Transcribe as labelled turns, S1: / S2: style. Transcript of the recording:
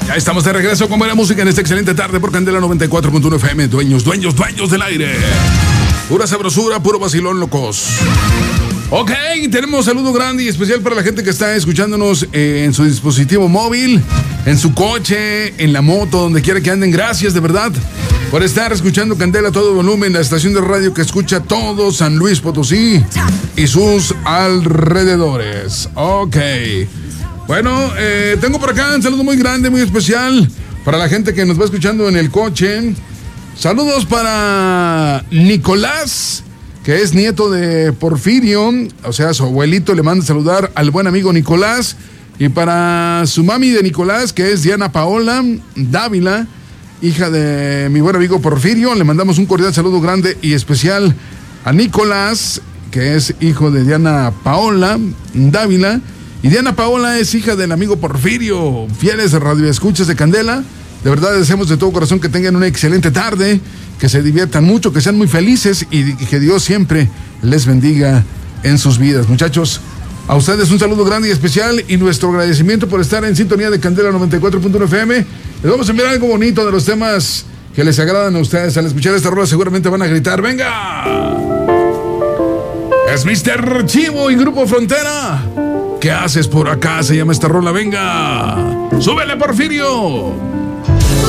S1: Ya estamos de regreso con buena música en esta excelente tarde por Candela 94.1 FM. Dueños del aire. Pura sabrosura, puro vacilón, locos. Ok, tenemos saludo grande y especial para la gente que está escuchándonos en su dispositivo móvil, en su coche, en la moto, donde quiera que anden. Gracias de verdad por estar escuchando Candela a todo volumen, la estación de radio que escucha todo San Luis Potosí y sus alrededores. Ok. Bueno, tengo por acá un saludo muy grande, muy especial para la gente que nos va escuchando en el coche. Saludos para Nicolás, que es nieto de Porfirio, o sea, su abuelito le manda saludar al buen amigo Nicolás. Y para su mami de Nicolás, que es Diana Paola Dávila, hija de mi buen amigo Porfirio, le mandamos un cordial saludo grande y especial a Nicolás, que es hijo de Diana Paola Dávila. Y Diana Paola es hija del amigo Porfirio, fieles radioescuchas de Candela. De verdad deseamos de todo corazón que tengan una excelente tarde, que se diviertan mucho, que sean muy felices y que Dios siempre les bendiga en sus vidas. Muchachos, a ustedes un saludo grande y especial y nuestro agradecimiento por estar en sintonía de Candela 94.1 FM. Les vamos a enviar algo bonito de los temas que les agradan a ustedes. Al escuchar esta rola seguramente van a gritar: ¡venga! Es Mr. Chivo y Grupo Frontera. ¿Qué haces por acá? Se llama esta rola. ¡Venga! ¡Súbele, Porfirio!